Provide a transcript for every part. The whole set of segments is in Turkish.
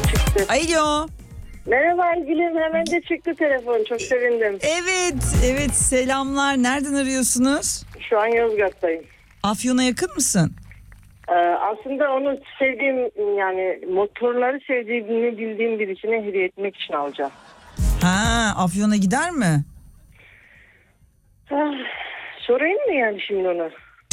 çıktı. Alo. Merhaba Gülüm, hemen de çıktı telefon. Çok sevindim. Evet selamlar. Nereden arıyorsunuz? Şu an Yozgat'tayım. Afyon'a yakın mısın? Aslında onu sevdiğim, yani motorları sevdiğini bildiğim birisine hediye etmek için alacağım. Ha, Afyon'a gider mi? Sorayım mı yani şimdi ona?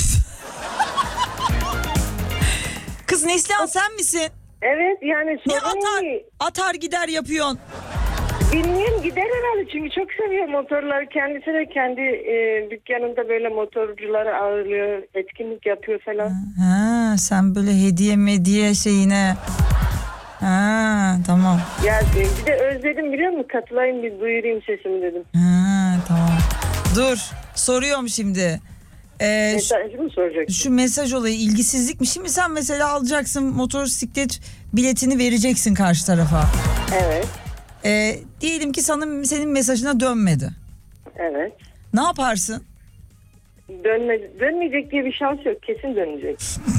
Kız Neslihan sen misin? Evet yani Ne sorayım mı? atar gider yapıyorsun. Bilmiyorum, gider herhalde çünkü çok seviyor motorları. Kendisi de kendi dükkanında böyle motorcuları ağırlıyor, etkinlik yapıyor falan. Ha, sen böyle hediye mediye şeyine. Ha, tamam. Ya bir de özledim biliyor musun? Katılayım, bir duyurayım sesimi dedim. Ha, tamam. Dur, soruyorum şimdi. Mesajı mı soracaksın? Şu mesaj olayı ilgisizlik mi? Şimdi sen mesela alacaksın motosiklet biletini vereceksin karşı tarafa. Evet. Diyelim ki senin mesajına dönmedi. Evet. Ne yaparsın? Dönmeyecek diye bir şans yok. Kesin dönecek.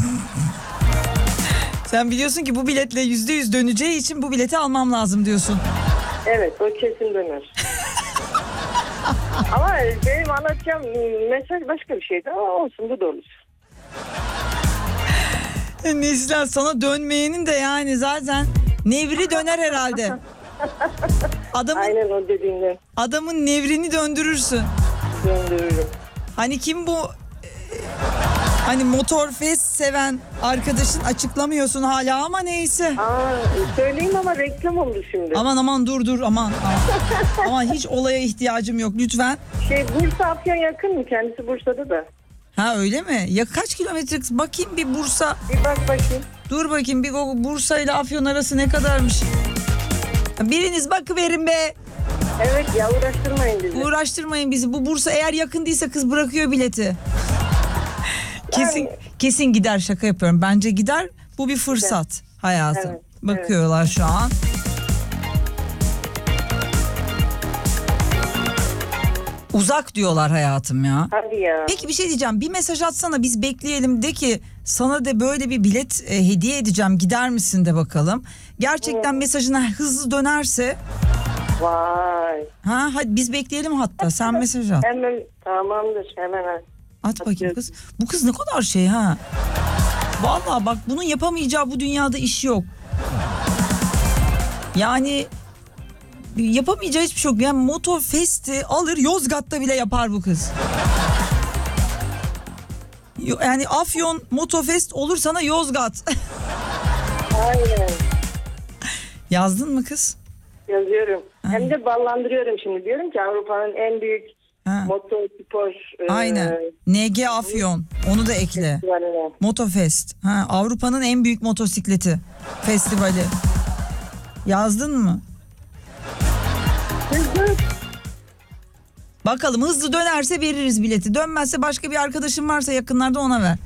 Sen biliyorsun ki bu biletle %100 döneceği için bu bileti almam lazım diyorsun. Evet, o kesin döner. Ama benim anlatacağım mesaj başka bir şeydi ama olsun, bu da olur. Neslihan, sana dönmeyenin de yani zaten nevri döner herhalde. Aynen o dediğinden. Adamın nevrini döndürürsün. Döndürürüm. Hani kim bu? Hani Motorfest seven arkadaşın, açıklamıyorsun hala ama neyse. Söyleyeyim ama reklam oldu şimdi. Aman dur aman. Aman hiç olaya ihtiyacım yok lütfen. Bursa Afyon yakın mı? Kendisi Bursa'da da. Ha öyle mi? Ya kaç kilometre? Bakayım bir Bursa. Bir bak bakayım. Dur bakayım bir Bursa ile Afyon arası ne kadarmış? Biriniz bakıverin be. Evet ya, uğraştırmayın bizi. Uğraştırmayın bizi. Bu Bursa eğer yakın değilse kız bırakıyor bileti. Kesin gider, şaka yapıyorum. Bence gider. Bu bir fırsat hayatım. Evet, bakıyorlar şu an. Uzak diyorlar hayatım ya. Hadi ya. Peki bir şey diyeceğim. Bir mesaj atsana, biz bekleyelim, de ki sana da böyle bir bilet hediye edeceğim, gider misin de bakalım. Gerçekten mesajına hızlı dönerse. Vay. Hadi biz bekleyelim, hatta sen mesaj at. Hemen tamamdır, hemen. At bakayım kız. Bu kız ne kadar şey ha. Vallahi bak, bunun yapamayacağı bu dünyada iş yok. Yani yapamayacağı hiçbir şey yok. Yani Motorfest'i alır Yozgat'ta bile yapar bu kız. Yani Afyon Motorfest olur sana Yozgat. Aynen. Yazdın mı kız? Yazıyorum. Hem de ballandırıyorum şimdi. Diyorum ki Avrupa'nın en büyük motospor. Aynen. NG Afyon. Onu da ekle. Festivaline. Motofest. Avrupa'nın en büyük motosikleti festivali. Yazdın mı? Bakalım, hızlı dönerse veririz bileti. Dönmezse başka bir arkadaşın varsa yakınlarda ona ver.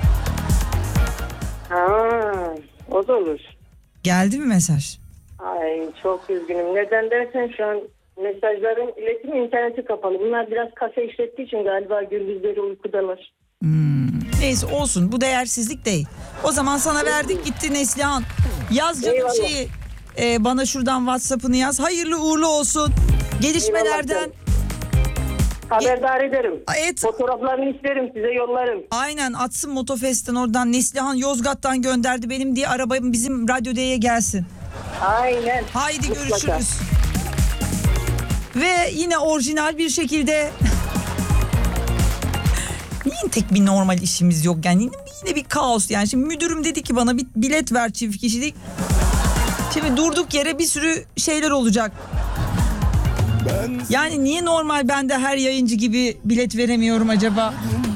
O da olur. Geldi mi mesaj? Ay çok üzgünüm. Neden dersen şu an mesajların iletim interneti kapalı. Bunlar biraz kafe işlettiği için galiba gündüzleri uykudalar. Neyse olsun, bu değersizlik değil. O zaman sana verdik gitti Neslihan. Yaz canım şeyi. Bana şuradan WhatsApp'ını yaz. Hayırlı uğurlu olsun. Gelişmelerden. Haberdar ederim. Evet. Fotoğraflarını isterim, size yollarım. Aynen, atsın Motofest'ten oradan. Neslihan Yozgat'tan gönderdi benim diye, arabam bizim Radyo D'ye gelsin. Aynen. Haydi mutlaka. görüşürüz. Ve yine orijinal bir şekilde niye tek bir normal işimiz yok yani, yine bir kaos yani. Şimdi müdürüm dedi ki bana bir bilet ver çift kişilik. Şimdi durduk yere bir sürü şeyler olacak. Yani niye normal ben de her yayıncı gibi bilet veremiyorum acaba?